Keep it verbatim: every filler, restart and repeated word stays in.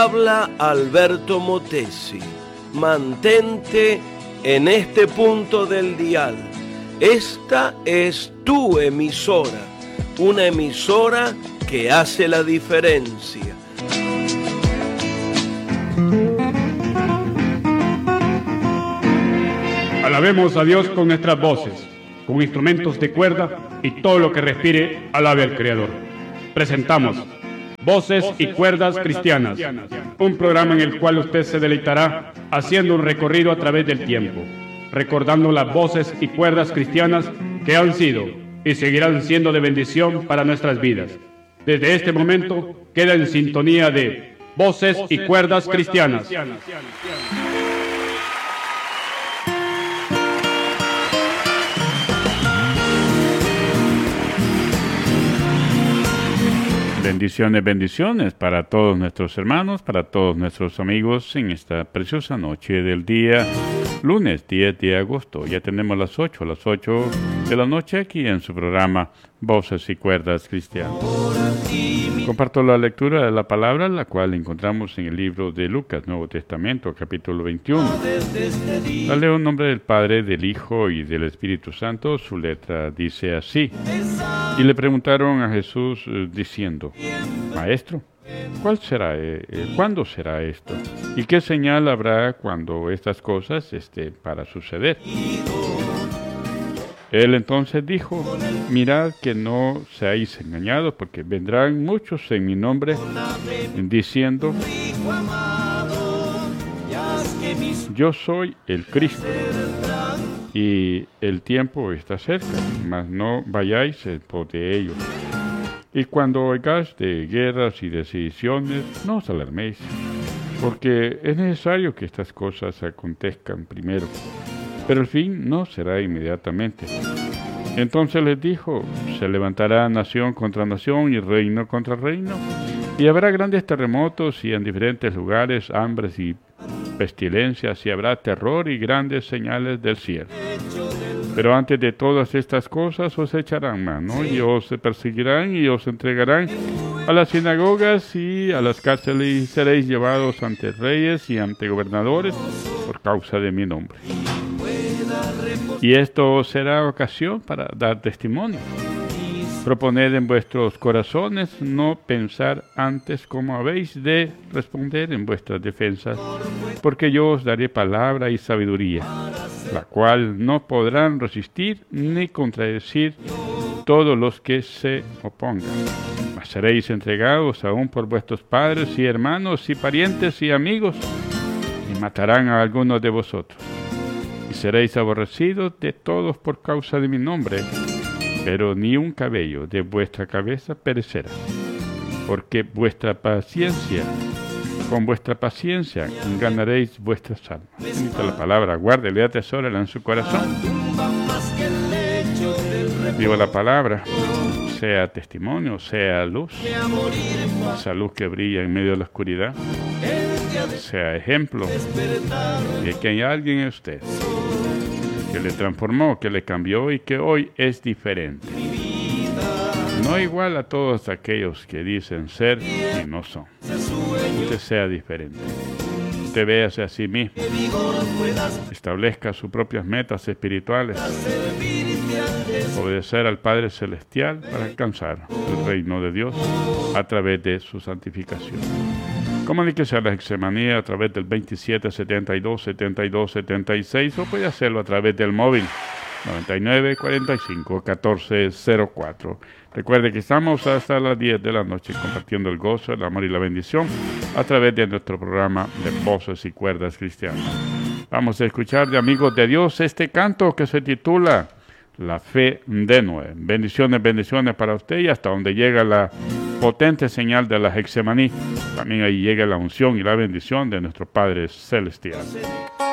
Habla Alberto Motesi. Mantente en este punto del dial. Esta es tu emisora, una emisora que hace la diferencia. Alabemos a Dios con nuestras voces, con instrumentos de cuerda y todo lo que respire, alabe al Creador. Presentamos Voces y Cuerdas Cristianas, un programa en el cual usted se deleitará haciendo un recorrido a través del tiempo, recordando las voces y cuerdas cristianas que han sido y seguirán siendo de bendición para nuestras vidas. Desde este momento queda en sintonía de Voces y Cuerdas Cristianas. Bendiciones, bendiciones para todos nuestros hermanos, para todos nuestros amigos en esta preciosa noche del día, lunes diez de agosto. Ya tenemos las ocho, las ocho de la noche aquí en su programa Voces y Cuerdas Cristianas. Comparto la lectura de la palabra, la cual encontramos en el libro de Lucas, Nuevo Testamento, capítulo veintiuno. La leo en nombre del Padre, del Hijo y del Espíritu Santo. Su letra dice así. Y le preguntaron a Jesús eh, diciendo, Maestro, ¿cuál será, eh, ¿cuándo será esto? ¿Y qué señal habrá cuando estas cosas estén para suceder? Él entonces dijo, mirad que no seáis engañados, porque vendrán muchos en mi nombre, diciendo, yo soy el Cristo, y el tiempo está cerca, mas no vayáis en pos de ellos. Y cuando oigáis de guerras y de sediciones, no os alarméis, porque es necesario que estas cosas acontezcan primero, pero el fin no será inmediatamente. Entonces les dijo, se levantará nación contra nación y reino contra reino, y habrá grandes terremotos y en diferentes lugares hambres y pestilencias, y habrá terror y grandes señales del cielo. Pero antes de todas estas cosas os echarán mano, y os perseguirán, y os entregarán a las sinagogas y a las cárceles, y seréis llevados ante reyes y ante gobernadores por causa de mi nombre. Y esto será ocasión para dar testimonio. Proponed en vuestros corazones no pensar antes cómo habéis de responder en vuestras defensas, porque yo os daré palabra y sabiduría, la cual no podrán resistir ni contradecir todos los que se opongan. Mas seréis entregados aún por vuestros padres y hermanos y parientes y amigos, y matarán a algunos de vosotros. Y seréis aborrecidos de todos por causa de mi nombre, pero ni un cabello de vuestra cabeza perecerá. Porque vuestra paciencia, con vuestra paciencia ganaréis vuestras almas. Bonita la palabra, guárdela y atesórala en su corazón. Viva la palabra, sea testimonio, sea luz, esa luz que brilla en medio de la oscuridad, sea ejemplo de que hay alguien en usted que le transformó, que le cambió y que hoy es diferente. No igual a todos aquellos que dicen ser y no son. Usted sea diferente. Usted véase a sí mismo. Establezca sus propias metas espirituales. Obedecer al Padre Celestial para alcanzar el reino de Dios a través de su santificación. Comuníquese a la Hexemanía a través del veintisiete setenta y dos setenta y dos setenta y seis o puede hacerlo a través del móvil noventa y nueve cuarenta y cinco catorce cero cuatro. Recuerde que estamos hasta las diez de la noche compartiendo el gozo, el amor y la bendición a través de nuestro programa de Voces y Cuerdas Cristianas. Vamos a escuchar de Amigos de Dios este canto que se titula La Fe de Noé. Bendiciones, bendiciones para usted y hasta donde llega la potente señal de la Hexemaní, también ahí llega la unción y la bendición de nuestro Padre Celestial.